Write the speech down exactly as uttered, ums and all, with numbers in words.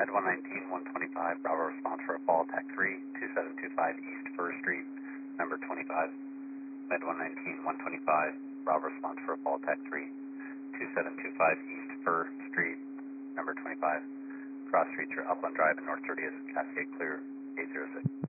Med one nineteen, one twenty-five, Bravo response for a fall, Tech three, two seven two five East First Street, number twenty-five. Med one nineteen, one twenty-five, Bravo response for a fall, Tech three, two seven two five East First Street, number twenty-five. Cross streets are Upland Drive and North thirtieth, Cascade Clear, eight zero six.